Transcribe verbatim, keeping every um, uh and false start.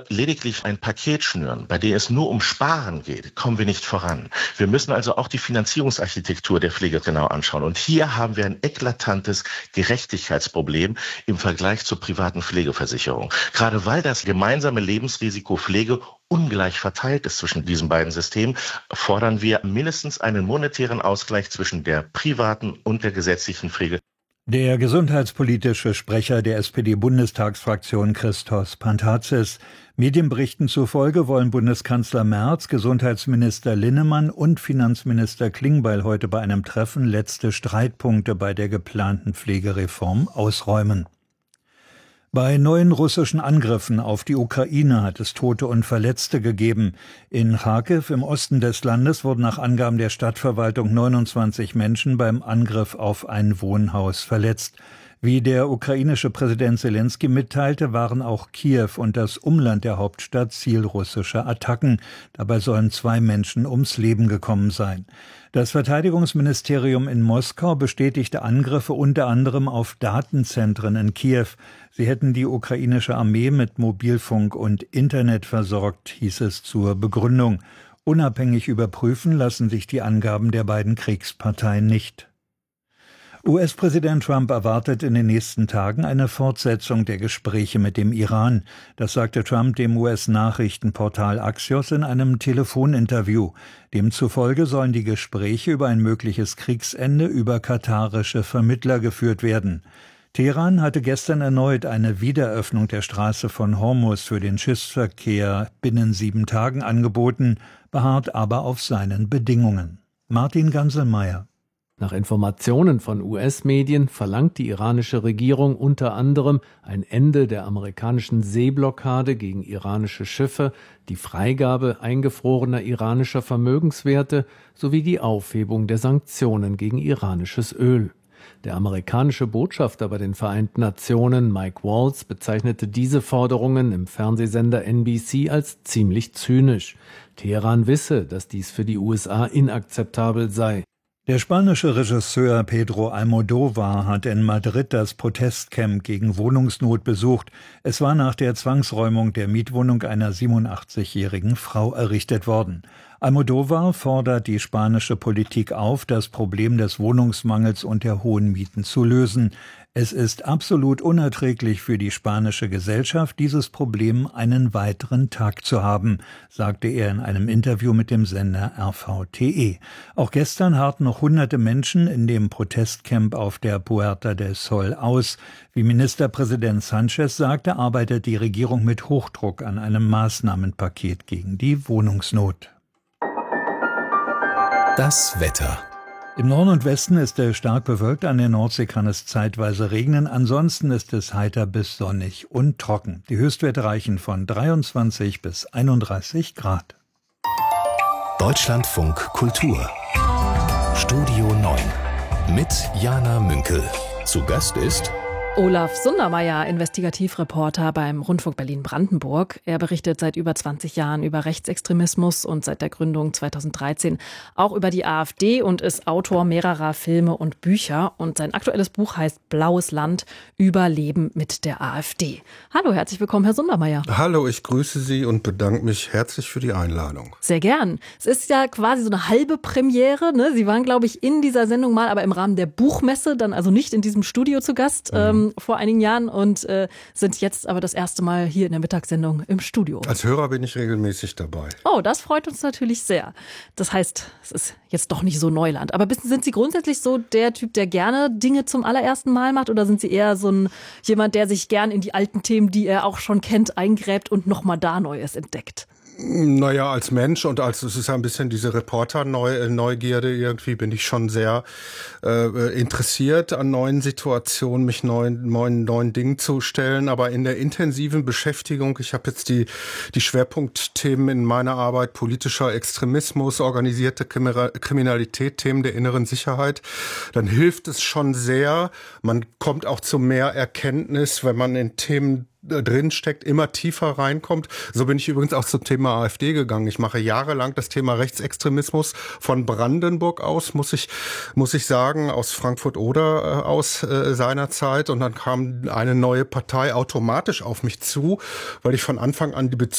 lediglich ein Paket schnüren, bei dem es nur um Sparen geht, kommen wir nicht voran. Wir müssen also auch die Finanzierungsarchitektur der Pflege genau anschauen. Und hier haben wir ein eklatantes Gerechtigkeitsproblem im Vergleich zur privaten Pflegeversicherung. Gerade weil das gemeinsame Lebensrisiko Pflege ungleich verteilt ist zwischen diesen beiden Systemen, fordern wir mindestens einen monetären Ausgleich zwischen der privaten und der gesetzlichen Pflege. Der gesundheitspolitische Sprecher der S P D-Bundestagsfraktion Christos Pantazis. Medienberichten zufolge wollen Bundeskanzler Merz, Gesundheitsminister Linnemann und Finanzminister Klingbeil heute bei einem Treffen letzte Streitpunkte bei der geplanten Pflegereform ausräumen. Bei neuen russischen Angriffen auf die Ukraine hat es Tote und Verletzte gegeben. In Charkiw im Osten des Landes wurden nach Angaben der Stadtverwaltung neunundzwanzig Menschen beim Angriff auf ein Wohnhaus verletzt. Wie der ukrainische Präsident Selenskyj mitteilte, waren auch Kiew und das Umland der Hauptstadt Ziel russischer Attacken. Dabei sollen zwei Menschen ums Leben gekommen sein. Das Verteidigungsministerium in Moskau bestätigte Angriffe unter anderem auf Datenzentren in Kiew. Sie hätten die ukrainische Armee mit Mobilfunk und Internet versorgt, hieß es zur Begründung. Unabhängig überprüfen lassen sich die Angaben der beiden Kriegsparteien nicht. U S-Präsident Trump erwartet in den nächsten Tagen eine Fortsetzung der Gespräche mit dem Iran. Das sagte Trump dem U S-Nachrichtenportal Axios in einem Telefoninterview. Demzufolge sollen die Gespräche über ein mögliches Kriegsende über katarische Vermittler geführt werden. Teheran hatte gestern erneut eine Wiederöffnung der Straße von Hormuz für den Schiffsverkehr binnen sieben Tagen angeboten, beharrt aber auf seinen Bedingungen. Martin Ganselmeier. Nach Informationen von U S-Medien verlangt die iranische Regierung unter anderem ein Ende der amerikanischen Seeblockade gegen iranische Schiffe, die Freigabe eingefrorener iranischer Vermögenswerte sowie die Aufhebung der Sanktionen gegen iranisches Öl. Der amerikanische Botschafter bei den Vereinten Nationen, Mike Waltz, bezeichnete diese Forderungen im Fernsehsender N B C als ziemlich zynisch. Teheran wisse, dass dies für die U S A inakzeptabel sei. Der spanische Regisseur Pedro Almodóvar hat in Madrid das Protestcamp gegen Wohnungsnot besucht. Es war nach der Zwangsräumung der Mietwohnung einer siebenundachtzigjährigen Frau errichtet worden. Almodóvar fordert die spanische Politik auf, das Problem des Wohnungsmangels und der hohen Mieten zu lösen. Es ist absolut unerträglich für die spanische Gesellschaft, dieses Problem einen weiteren Tag zu haben, sagte er in einem Interview mit dem Sender R V T E. Auch gestern harrten noch hunderte Menschen in dem Protestcamp auf der Puerta del Sol aus. Wie Ministerpräsident Sánchez sagte, arbeitet die Regierung mit Hochdruck an einem Maßnahmenpaket gegen die Wohnungsnot. Das Wetter. Im Norden und Westen ist es stark bewölkt, an der Nordsee kann es zeitweise regnen, ansonsten ist es heiter bis sonnig und trocken. Die Höchstwerte reichen von dreiundzwanzig bis einunddreißig Grad. Deutschlandfunk Kultur. Studio neun mit Jana Münkel. Zu Gast ist Olaf Sundermeier, Investigativreporter beim Rundfunk Berlin-Brandenburg. Er berichtet seit über zwanzig Jahren über Rechtsextremismus und seit der Gründung zweitausenddreizehn auch über die AfD und ist Autor mehrerer Filme und Bücher. Und sein aktuelles Buch heißt Blaues Land, Überleben mit der AfD. Hallo, herzlich willkommen, Herr Sundermeier. Hallo, ich grüße Sie und bedanke mich herzlich für die Einladung. Sehr gern. Es ist ja quasi so eine halbe Premiere, ne? Sie waren, glaube ich, in dieser Sendung mal, aber im Rahmen der Buchmesse, dann also nicht in diesem Studio zu Gast. Mhm. Ähm, vor einigen Jahren und äh, sind jetzt aber das erste Mal hier in der Mittagssendung im Studio. Als Hörer bin ich regelmäßig dabei. Oh, das freut uns natürlich sehr. Das heißt, es ist jetzt doch nicht so Neuland. Aber sind Sie grundsätzlich so der Typ, der gerne Dinge zum allerersten Mal macht? Oder sind Sie eher so ein jemand, der sich gern in die alten Themen, die er auch schon kennt, eingräbt und nochmal da Neues entdeckt? Naja, als Mensch und als, es ist ja ein bisschen diese Reporter-Neugierde, irgendwie bin ich schon sehr äh, interessiert an neuen Situationen, mich neuen, neuen, neuen Dingen zu stellen. Aber in der intensiven Beschäftigung, ich habe jetzt die, die Schwerpunktthemen in meiner Arbeit, politischer Extremismus, organisierte Kriminalität, Themen der inneren Sicherheit, dann hilft es schon sehr. Man kommt auch zu mehr Erkenntnis, wenn man in Themen drin steckt, immer tiefer reinkommt. So bin ich übrigens auch zum Thema AfD gegangen. Ich mache jahrelang das Thema Rechtsextremismus von Brandenburg aus, muss ich muss ich sagen, aus Frankfurt-Oder äh, aus äh, seiner Zeit. Und dann kam eine neue Partei automatisch auf mich zu, weil ich von Anfang an die Beziehung